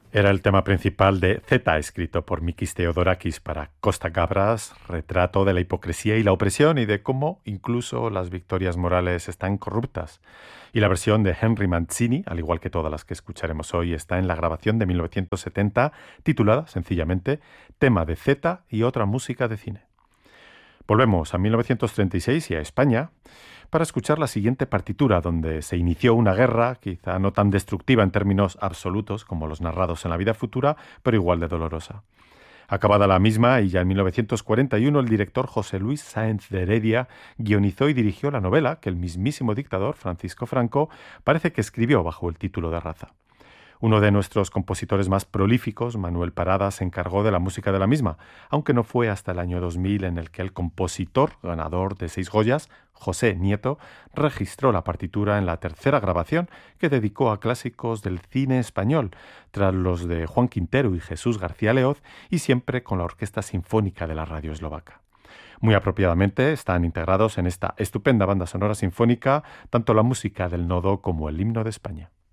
Era el tema principal de Z, escrito por Mikis Theodorakis para Costa Gavras, retrato de la hipocresía y la opresión y de cómo incluso las victorias morales están corruptas. Y la versión de Henry Mancini, al igual que todas las que escucharemos hoy, está en la grabación de 1970, titulada sencillamente Tema de Z y otra música de cine. Volvemos a 1936 y a España para escuchar la siguiente partitura, donde se inició una guerra, quizá no tan destructiva en términos absolutos como los narrados en la vida futura, pero igual de dolorosa. Acabada la misma, y ya en 1941, el director José Luis Sáenz de Heredia guionizó y dirigió la novela que el mismísimo dictador, Francisco Franco, parece que escribió bajo el título de Raza. Uno de nuestros compositores más prolíficos, Manuel Parada, se encargó de la música de la misma, aunque no fue hasta el año 2000 en el que el compositor, ganador de 6 Goyas, José Nieto, registró la partitura en la tercera grabación que dedicó a clásicos del cine español, tras los de Juan Quintero y Jesús García Leoz, y siempre con la Orquesta Sinfónica de la Radio Eslovaca. Muy apropiadamente están integrados en esta estupenda banda sonora sinfónica tanto la música del nodo como el himno de España.